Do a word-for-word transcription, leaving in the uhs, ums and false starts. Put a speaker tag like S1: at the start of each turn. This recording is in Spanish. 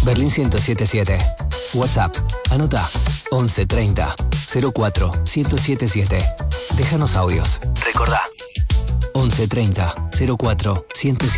S1: Berlín ciento siete siete. WhatsApp. Anota once treinta cero cuatro ciento setenta y siete. Déjanos audios. Recordá. once treinta cero cuatro ciento setenta y siete.